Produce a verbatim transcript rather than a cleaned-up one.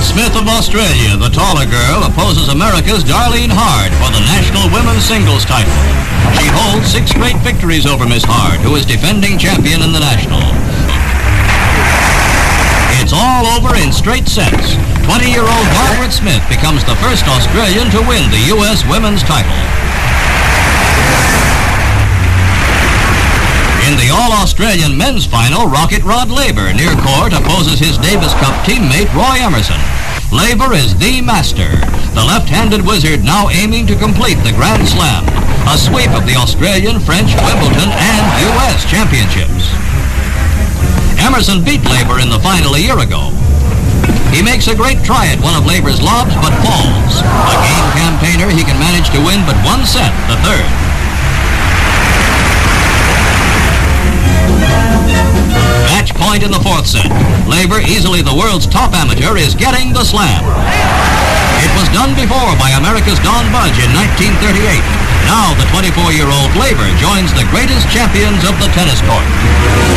Smith of Australia, the taller girl, opposes America's Darlene Hard for the national women's singles title. She holds six straight victories over Miss Hard, who is defending champion in the national. It's all over in straight sets. twenty-year-old Margaret Smith becomes the first Australian to win the U S women's title. In the All-Australian men's final, Rocket Rod Laver near court opposes his Davis Cup teammate Roy Emerson. Laver is the master, the left-handed wizard now aiming to complete the Grand Slam, a sweep of the Australian, French, Wimbledon, and U S championships. Emerson beat Laver in the final a year ago. He makes a great try at one of Laver's lobs, but falls. A game campaigner, he can manage to win but one set, the third. Match point in the fourth set. Laver, easily the world's top amateur, is getting the slam. It was done before by America's Don Budge in nineteen thirty-eight. Now the twenty-four-year-old Laver joins the greatest champions of the tennis court.